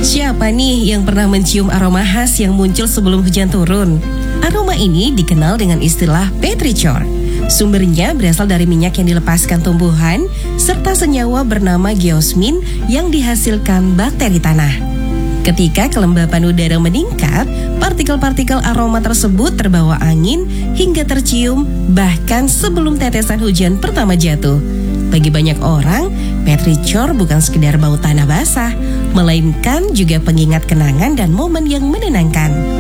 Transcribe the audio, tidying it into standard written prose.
Siapa nih yang pernah mencium aroma khas yang muncul sebelum hujan turun? Aroma ini dikenal dengan istilah petrichor. Sumbernya berasal dari minyak yang dilepaskan tumbuhan serta senyawa bernama geosmin yang dihasilkan bakteri tanah. Ketika kelembapan udara meningkat, partikel-partikel aroma tersebut terbawa angin hingga tercium bahkan sebelum tetesan hujan pertama jatuh. Bagi banyak orang, petrichor bukan sekedar bau tanah basah, melainkan juga pengingat kenangan dan momen yang menenangkan.